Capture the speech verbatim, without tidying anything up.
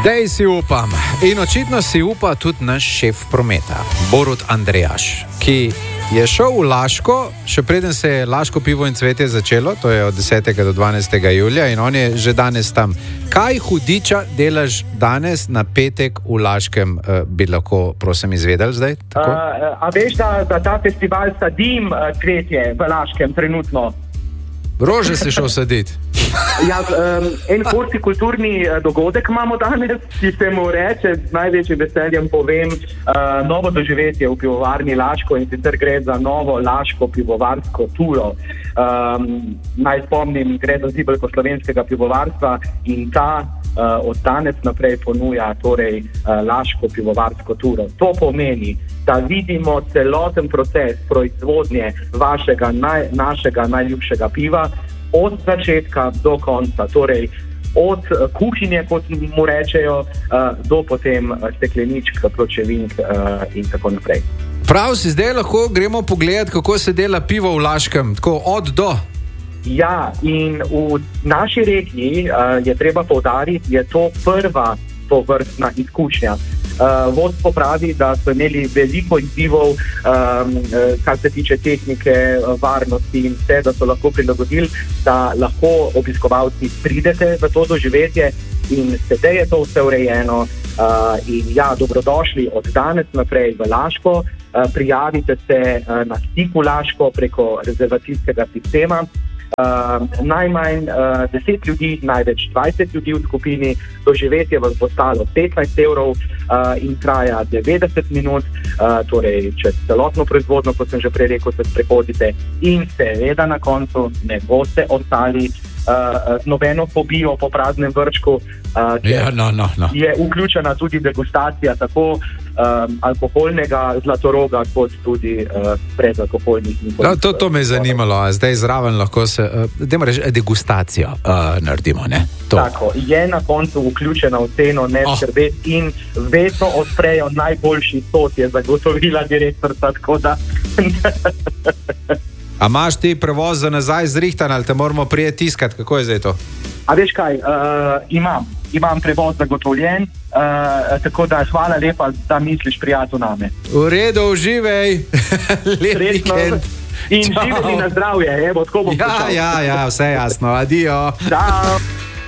Dej si upam. In očitno si upa tudi naš šef prometa, Borut Andrejaš, ki je šel v Laško, še preden se je Laško pivo in cvetje začelo, to je od desetega do dvanajstega julija, in on je že danes tam. Kaj hudiča delaš danes na petek v Laškem, uh, bi lahko, prosim, izvedel zdaj? Uh, a veš, da, da ta festival sadim uh, cvetje v Laškem trenutno? Rože si šel saditi. Ja, um, en hortikulturni dogodek imamo danes, ki se mu reče, z največjim veseljem povem, uh, novo doživetje v pivovarni Laško, in sicer gre za novo Laško pivovarsko turo. Um, naj spomnim, gre za zibelko slovenskega pivovarstva in ta uh, od danes naprej ponuja torej uh, Laško pivovarsko turo. To pomeni, da vidimo celoten proces proizvodnje vašega, naj, našega najljubšega piva od začetka do konca, torej od uh, kuhinje, kot mu rečejo, uh, do potem uh, stekleničk, pločevink uh, in tako naprej. Prav si zdaj lahko gremo pogledat, kako se dela pivo v Laškem, tako od do. Ja, in v naši regiji uh, je treba poudariti, je to prva tovrstna izkušnja. Uh, vodstvo pravi, da so imeli veliko izzivov, um, kar se tiče tehnike, varnosti in vse, da so lahko prilagodili, da lahko obiskovalci pridete v to doživetje, in sedaj je to vse urejeno. Uh, in ja, dobrodošli od danes naprej v Laško. Uh, prijavite se uh, na stiku Laško preko rezervacijskega sistema. Uh, najmanj uh, deset ljudi, največ dvajset ljudi v skupini. Doživetje vas bo stalo petnajst evrov uh, in traja devetdeset minut, uh, torej čez celotno proizvodno, kot sem že prej rekel, se sprehodite in seveda na koncu ne boste ostali uh, z nobeno fobijo po praznem vrčku. Uh, ja, no, no, no. Je vključena tudi degustacija tako um, alkoholnega Zlatoroga, kot tudi uh, predalkoholnih. No, to, to me je zanimalo, a zdaj zraven lahko se, uh, dajmo reči, degustacijo uh, naredimo, ne? To. Tako, je na koncu vključena v ceno, ne Oh. skrbeti, in vedno odprejo najboljši sos, je zagotovila direktorica, tako da... A imaš ti prevoz za nazaj zrihtan, ali te moramo prije tiskati, kako je zdaj to? A veš kaj, uh, imam, imam prevoz zagotovljen, uh, tako da hvala lepa, da misliš prijatelj name. V redu, uživej, lep vikend. In živeli na zdravje, evo, tako bom Ja, počal. ja, ja, vse jasno, adijo. Ciao.